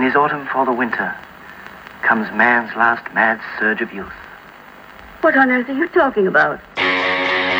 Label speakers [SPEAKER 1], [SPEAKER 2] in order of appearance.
[SPEAKER 1] In his autumn for the winter comes man's last mad surge of youth.
[SPEAKER 2] What on earth are you talking about?